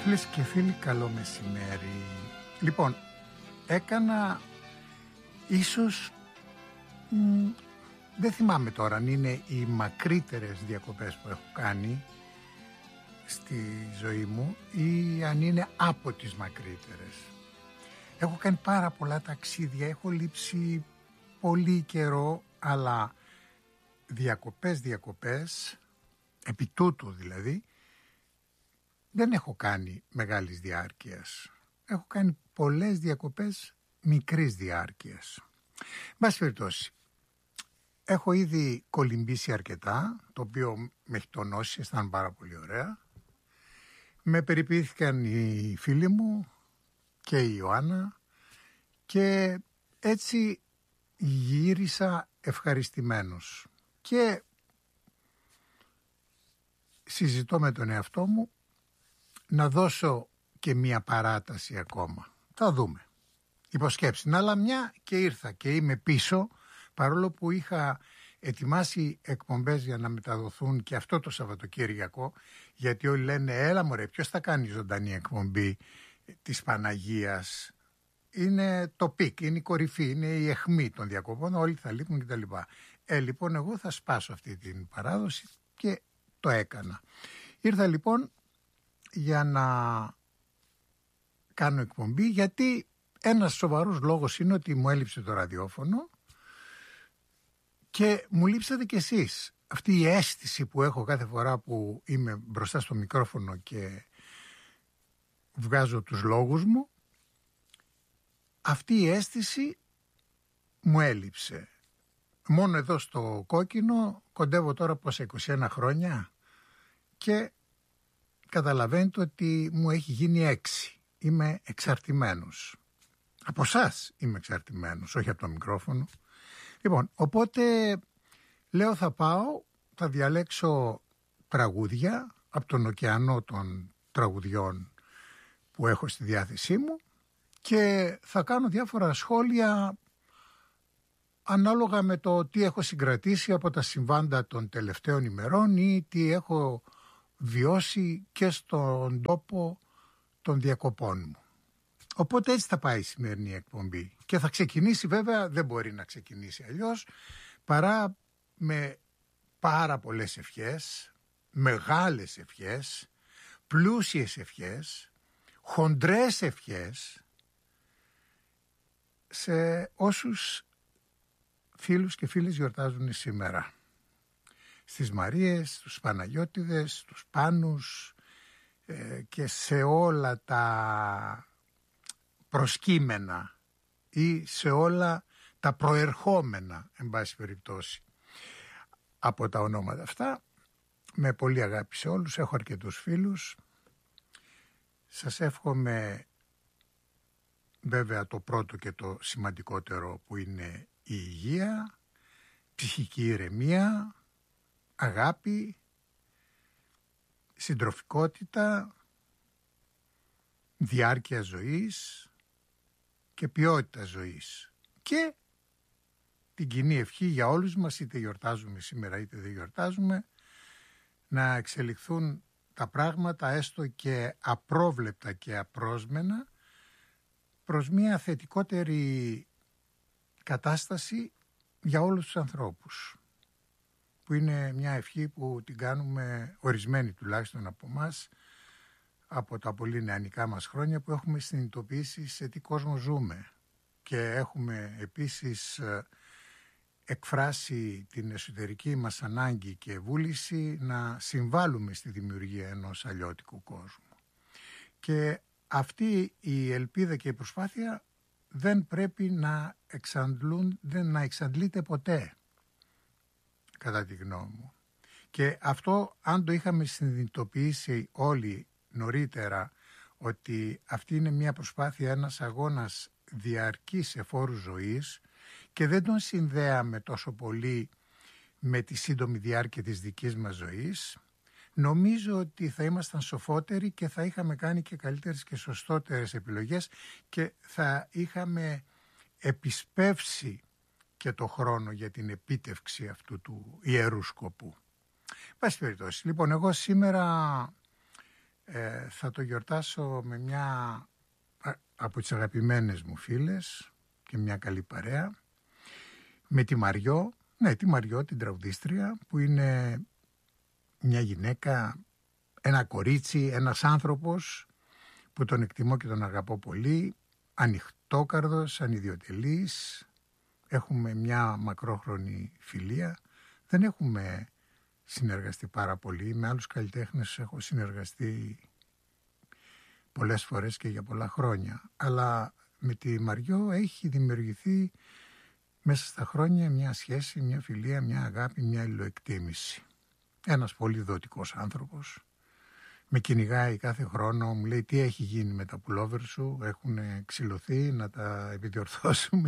Φίλες και φίλοι, καλό μεσημέρι. Λοιπόν, έκανα ίσως, δεν θυμάμαι τώρα αν είναι οι μακρύτερες διακοπές που έχω κάνει στη ζωή μου ή αν είναι από τις μακρύτερες. Έχω κάνει πάρα πολλά ταξίδια, έχω λείψει πολύ καιρό, αλλά διακοπές, επί τούτου δηλαδή, δεν έχω κάνει μεγάλης διάρκειας. Έχω κάνει πολλές διακοπές μικρής διάρκειας. Μπας περιπτώσει, έχω ήδη κολυμπήσει αρκετά, το οποίο με έχει τονώσει, αισθάνομαι πάρα πολύ ωραία. Με περιποιήθηκαν οι φίλοι μου και η Ιωάννα και έτσι γύρισα ευχαριστημένος. Και συζητώ με τον εαυτό μου να δώσω και μία παράταση ακόμα. Θα δούμε. Υποσκέψη. Αλλά μια και ήρθα και είμαι πίσω, παρόλο που είχα ετοιμάσει εκπομπές για να μεταδοθούν και αυτό το Σαββατοκύριακο, γιατί όλοι λένε έλα μωρέ, ποιος θα κάνει ζωντανή εκπομπή της Παναγίας. Είναι το πικ, είναι η κορυφή, είναι η αιχμή των διακοπών, όλοι θα λείπουν κτλ. Λοιπόν, εγώ θα σπάσω αυτή την παράδοση και το έκανα. Ήρθα λοιπόν για να κάνω εκπομπή, γιατί ένας σοβαρός λόγος είναι ότι μου έλειψε το ραδιόφωνο και μου λείψατε κι εσείς. Αυτή η αίσθηση που έχω κάθε φορά που είμαι μπροστά στο μικρόφωνο και βγάζω τους λόγους μου, αυτή η αίσθηση μου έλειψε. Μόνο εδώ στο κόκκινο κοντεύω τώρα πόσα 21 χρόνια και καταλαβαίνετε ότι μου έχει γίνει 6. Είμαι εξαρτημένος. Από εσάς είμαι εξαρτημένος, όχι από το μικρόφωνο. Λοιπόν, οπότε λέω θα διαλέξω τραγούδια από τον ωκεανό των τραγουδιών που έχω στη διάθεσή μου και θα κάνω διάφορα σχόλια ανάλογα με το τι έχω συγκρατήσει από τα συμβάντα των τελευταίων ημερών ή τι έχω βιώσει και στον τόπο των διακοπών μου. Οπότε έτσι θα πάει η σημερινή εκπομπή και θα ξεκινήσει, βέβαια δεν μπορεί να ξεκινήσει αλλιώς παρά με πάρα πολλές ευχές, μεγάλες ευχές, πλούσιες ευχές, χοντρές ευχές σε όσους φίλους και φίλες γιορτάζουν σήμερα. Στις Μαρίες, τους Παναγιώτιδες, τους Πάνους και σε όλα τα προσκύμενα ή σε όλα τα προερχόμενα, εν πάση περιπτώσει, από τα ονόματα αυτά. Με πολύ αγάπη σε όλους, έχω αρκετούς φίλους. Σας εύχομαι βέβαια το πρώτο και το σημαντικότερο που είναι η υγεία, ψυχική ηρεμία, αγάπη, συντροφικότητα, διάρκεια ζωής και ποιότητα ζωής. Και την κοινή ευχή για όλους μας, είτε γιορτάζουμε σήμερα είτε δεν γιορτάζουμε, να εξελιχθούν τα πράγματα έστω και απρόβλεπτα και απρόσμενα προς μια θετικότερη κατάσταση για όλους τους ανθρώπους, που είναι μια ευχή που την κάνουμε ορισμένοι τουλάχιστον από εμάς από τα πολύ νεανικά μας χρόνια, που έχουμε συνειδητοποιήσει σε τι κόσμο ζούμε και έχουμε επίσης εκφράσει την εσωτερική μας ανάγκη και βούληση να συμβάλλουμε στη δημιουργία ενός αλλιώτικου κόσμου. Και αυτή η ελπίδα και η προσπάθεια δεν πρέπει να εξαντλείται ποτέ, κατά τη γνώμη μου. Και αυτό, αν το είχαμε συνειδητοποιήσει όλοι νωρίτερα, ότι αυτή είναι μια προσπάθεια, ένας αγώνας διαρκής εφόρου ζωής και δεν τον συνδέαμε τόσο πολύ με τη σύντομη διάρκεια της δικής μας ζωής, νομίζω ότι θα ήμασταν σοφότεροι και θα είχαμε κάνει και καλύτερες και σωστότερες επιλογές και θα είχαμε επισπεύσει και το χρόνο για την επίτευξη αυτού του ιερού σκοπού. Πάση περιπτώσει, λοιπόν, εγώ σήμερα Θα το γιορτάσω με μια από τις αγαπημένες μου φίλες και μια καλή παρέα, με τη Μαριό, τη Μαριό, την τραγουδίστρια, που είναι μια γυναίκα, ένα κορίτσι, ένας άνθρωπος που τον εκτιμώ και τον αγαπώ πολύ, ανοιχτόκαρδος, ανιδιοτελής. Έχουμε μια μακρόχρονη φιλία. Δεν έχουμε συνεργαστεί πάρα πολύ. Με άλλους καλλιτέχνες έχω συνεργαστεί πολλές φορές και για πολλά χρόνια. Αλλά με τη Μαριό έχει δημιουργηθεί μέσα στα χρόνια μια σχέση, μια φιλία, μια αγάπη, μια αλληλοεκτίμηση. Ένας πολύ δοτικός άνθρωπος. Με κυνηγάει κάθε χρόνο, μου λέει τι έχει γίνει με τα πουλόβερ σου, έχουν ξυλωθεί, να τα επιδιορθώσουμε.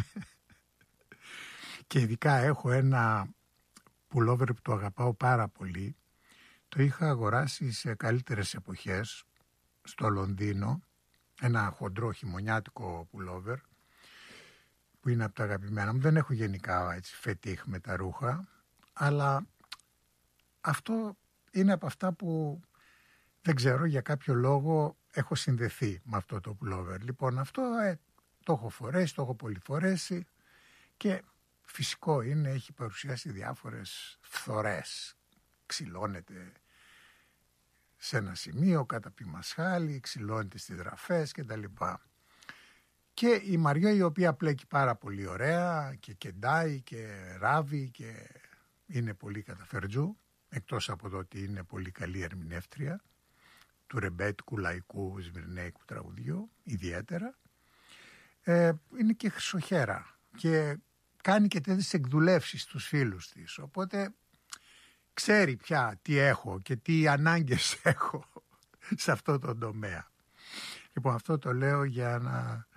Και ειδικά έχω ένα πουλόβερ που το αγαπάω πάρα πολύ. Το είχα αγοράσει σε καλύτερες εποχές στο Λονδίνο, ένα χοντρό χειμωνιάτικο πουλόβερ που είναι από τα αγαπημένα μου. Δεν έχω γενικά έτσι φετίχ με τα ρούχα, αλλά αυτό είναι από αυτά που δεν ξέρω, για κάποιο λόγο έχω συνδεθεί με αυτό το πουλόβερ. Λοιπόν, αυτό το έχω φορέσει, το έχω πολυφορέσει και φυσικό είναι, έχει παρουσιάσει διάφορες φθορές. Ξυλώνεται σε ένα σημείο, καταπί μασχάλη, ξυλώνεται στις δραφές κτλ. Και η Μαριό, η οποία πλέκει πάρα πολύ ωραία και κεντάει και ράβει και είναι πολύ καταφερτζού, εκτός από το ότι είναι πολύ καλή ερμηνεύτρια του ρεμπέτικου, λαϊκού, σμυρνέικου τραγουδιού, ιδιαίτερα, είναι και χρυσοχέρα και κάνει και τέτοιες εκδουλεύσεις στους φίλους της, οπότε ξέρει πια τι έχω και τι ανάγκες έχω σε αυτό το τομέα. Λοιπόν, αυτό το λέω για να